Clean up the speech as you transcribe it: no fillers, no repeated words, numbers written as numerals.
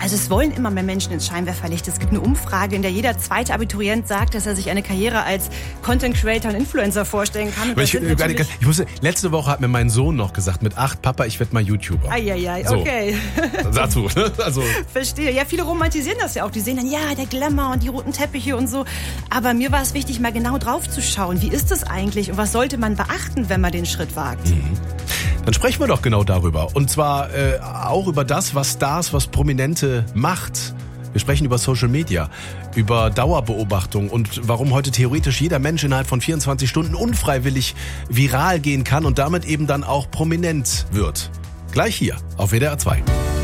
Also es wollen immer mehr Menschen ins Scheinwerferlicht. Es gibt eine Umfrage, in der jeder zweite Abiturient sagt, dass er sich eine Karriere als Content Creator und Influencer vorstellen kann. Und letzte Woche hat mir mein Sohn noch gesagt, mit 8, Papa, ich werde mal YouTuber. Eieiei, okay. So. Dazu, ne? Also. Verstehe. Ja, viele romantisieren das ja auch. Die sehen dann, ja, der Glamour und die roten Teppiche und so. Aber mir war es wichtig, mal genau drauf zu schauen. Wie ist das eigentlich und was sollte man beachten, wenn man den Schritt wagt? Dann sprechen wir doch genau darüber. Und zwar auch über das, was Stars, was Prominente macht. Wir sprechen über Social Media, über Dauerbeobachtung und warum heute theoretisch jeder Mensch innerhalb von 24 Stunden unfreiwillig viral gehen kann und damit eben dann auch prominent wird. Gleich hier auf WDR 2.